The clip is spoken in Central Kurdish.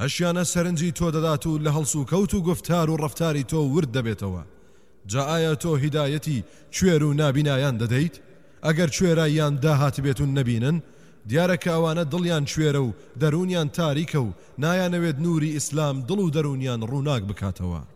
هەشیانە سەرنجی تۆ دەدات و لە هەڵس و کەوت و گفتار و ڕەفتاری تۆ ورد دەبێتەوە. جا ئایا تۆ هیدایەتی کوێر و نابینایان دەدەیت؟ ئەگەر کوێراییان داهات بێت و نەبینن، دیارە کە ئەوانە دڵیان کوێرە و دەرونیان تاریکە و نایانەوێت نووری ئیسلام دڵ و دەرونیان ڕووناک بکاتەوە.